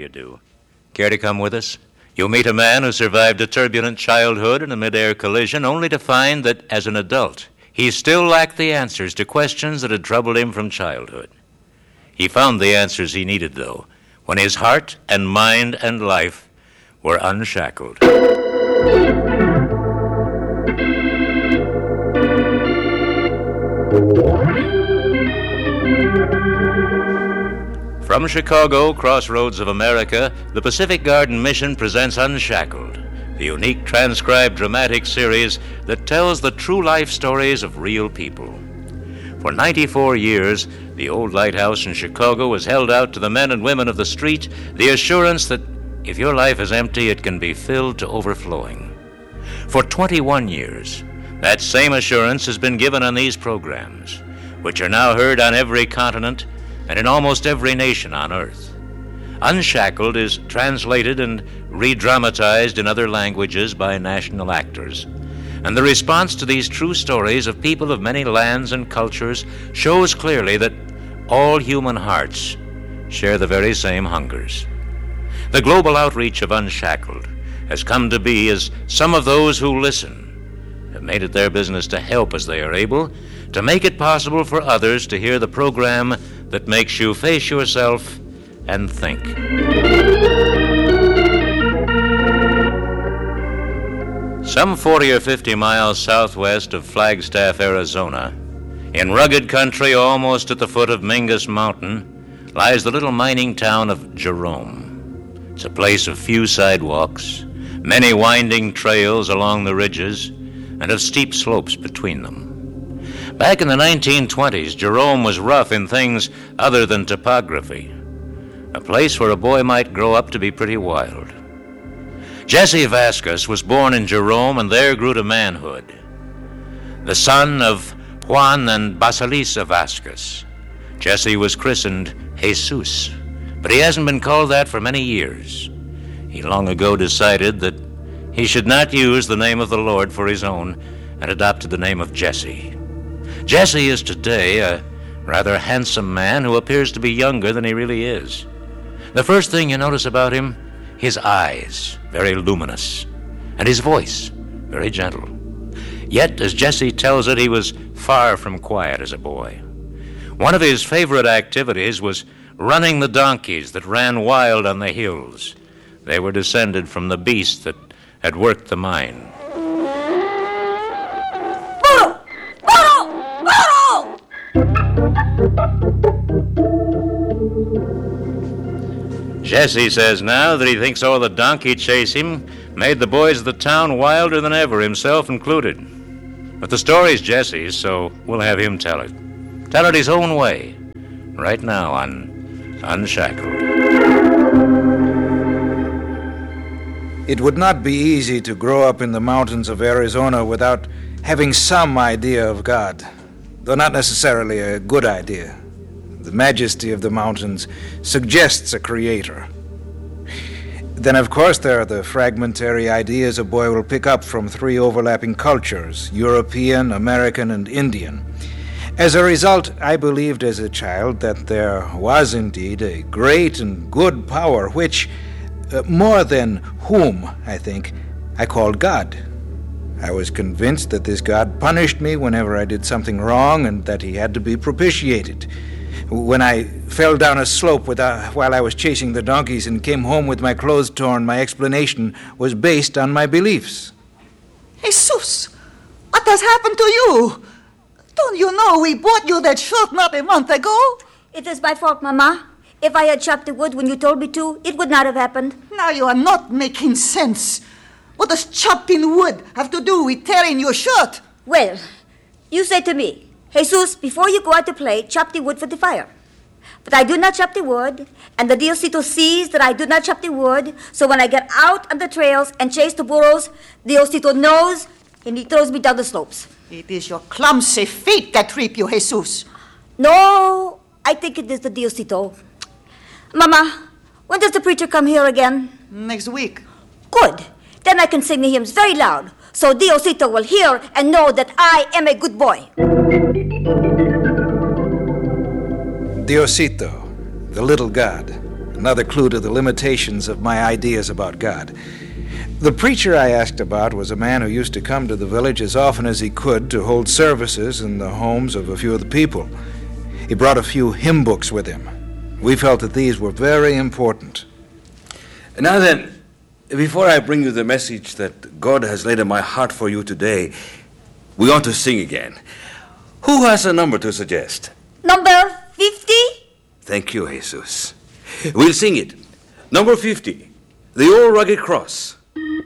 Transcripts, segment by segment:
you do. Care to come with us? You'll meet a man who survived a turbulent childhood and a mid-air collision, only to find that, as an adult, he still lacked the answers to questions that had troubled him from childhood. He found the answers he needed, though, when his heart and mind and life were unshackled. From Chicago, crossroads of America, the Pacific Garden Mission presents Unshackled, the unique transcribed dramatic series that tells the true life stories of real people. For 94 years, the old lighthouse in Chicago has held out to the men and women of the street the assurance that if your life is empty, it can be filled to overflowing. For 21 years, that same assurance has been given on these programs, which are now heard on every continent and in almost every nation on earth. Unshackled is translated and re-dramatized in other languages by national actors. And the response to these true stories of people of many lands and cultures shows clearly that all human hearts share the very same hungers. The global outreach of Unshackled has come to be as some of those who listen have made it their business to help as they are able, to make it possible for others to hear the program that makes you face yourself and think. Some 40 or 50 miles southwest of Flagstaff, Arizona, in rugged country almost at the foot of Mingus Mountain, lies the little mining town of Jerome. It's a place of few sidewalks, many winding trails along the ridges, and of steep slopes between them. Back in the 1920s, Jerome was rough in things other than topography, a place where a boy might grow up to be pretty wild. Jesse Vasquez was born in Jerome and there grew to manhood. The son of Juan and Basilisa Vasquez, Jesse was christened Jesus, but he hasn't been called that for many years. He long ago decided that he should not use the name of the Lord for his own and adopted the name of Jesse. Jesse is today a rather handsome man who appears to be younger than he really is. The first thing you notice about him, his eyes, very luminous, and his voice, very gentle. Yet, as Jesse tells it, he was far from quiet as a boy. One of his favorite activities was running the donkeys that ran wild on the hills. They were descended from the beast that had worked the mine. Jesse says now that he thinks all the donkey chase him made the boys of the town wilder than ever, himself included. But the story's Jesse's, so we'll have him tell it. Tell it his own way, right now on Unshackled. It would not be easy to grow up in the mountains of Arizona without having some idea of God, though not necessarily a good idea. The majesty of the mountains suggests a creator. Then, of course, there are the fragmentary ideas a boy will pick up from three overlapping cultures, European, American, and Indian. As a result, I believed as a child that there was indeed a great and good power which, more than whom, I think, I called God. I was convinced that this God punished me whenever I did something wrong and that he had to be propitiated. When I fell down a slope while I was chasing the donkeys and came home with my clothes torn, my explanation was based on my beliefs. Jesus, what has happened to you? Don't you know we bought you that shirt not a month ago? It is my fault, Mama. If I had chopped the wood when you told me to, it would not have happened. Now you are not making sense. What does chopping wood have to do with tearing your shirt? Well, you say to me, Jesus, before you go out to play, chop the wood for the fire. But I do not chop the wood, and the Diosito sees that I do not chop the wood, so when I get out on the trails and chase the burros, Diosito knows, and he throws me down the slopes. It is your clumsy feet that trip you, Jesus. No, I think it is the Diosito. Mama, when does the preacher come here again? Next week. Good. Then I can sing the hymns very loud, so Diosito will hear and know that I am a good boy. Diosito, the little god, another clue to the limitations of my ideas about God. The preacher I asked about was a man who used to come to the village as often as he could to hold services in the homes of a few of the people. He brought a few hymn books with him. We felt that these were very important. Now then, before I bring you the message that God has laid in my heart for you today, we want to sing again. Who has a number to suggest? Number 50? Thank you, Jesus. We'll sing it. Number 50, The Old Rugged Cross.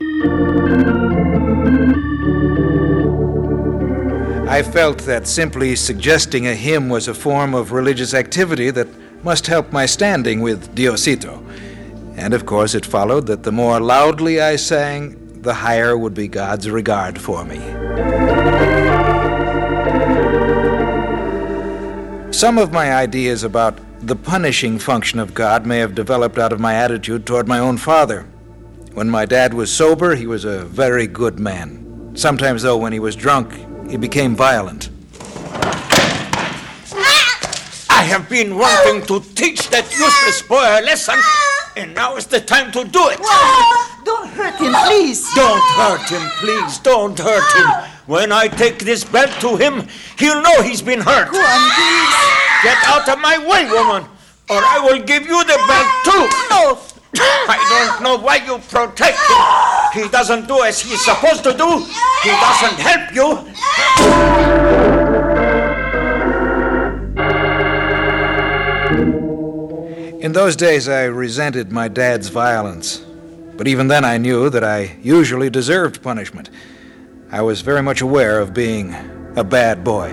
I felt that simply suggesting a hymn was a form of religious activity that must help my standing with Diosito. And of course it followed that the more loudly I sang, the higher would be God's regard for me. Some of my ideas about the punishing function of God may have developed out of my attitude toward my own father. When my dad was sober, he was a very good man. Sometimes, though, when he was drunk, he became violent. I have been wanting to teach that useless boy a lesson, and now is the time to do it. Don't hurt him, please. Don't hurt him, please. Don't hurt him. When I take this belt to him, he'll know he's been hurt. Go on, please. Get out of my way, woman, or I will give you the belt too. No. I don't know why you protect him. He doesn't do as he's supposed to do. He doesn't help you. In those days, I resented my dad's violence. But even then, I knew that I usually deserved punishment. I was very much aware of being a bad boy.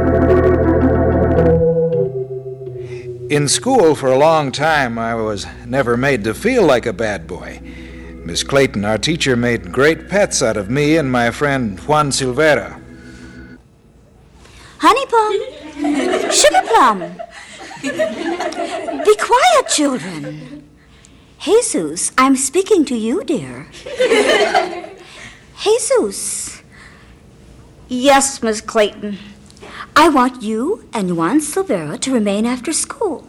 In school, for a long time, I was never made to feel like a bad boy. Miss Clayton, our teacher, made great pets out of me and my friend Juan Silvera. Honey Plum, Sugar Plum. Be quiet, children. Jesus, I'm speaking to you, dear. Jesus. Yes, Miss Clayton. I want you and Juan Silvera to remain after school.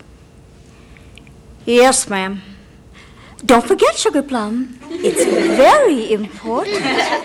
Yes, ma'am. Don't forget, Sugar Plum. It's very important.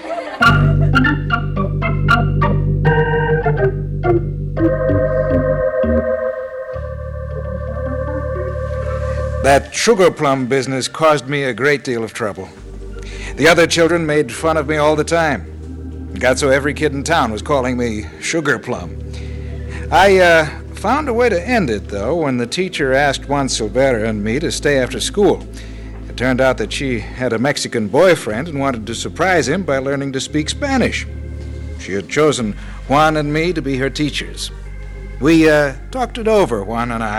That sugar plum business caused me a great deal of trouble. The other children made fun of me all the time. It got so every kid in town was calling me Sugar Plum. I found a way to end it, though, when the teacher asked Juan Silvera and me to stay after school. It turned out that she had a Mexican boyfriend and wanted to surprise him by learning to speak Spanish. She had chosen Juan and me to be her teachers. We talked it over, Juan and I.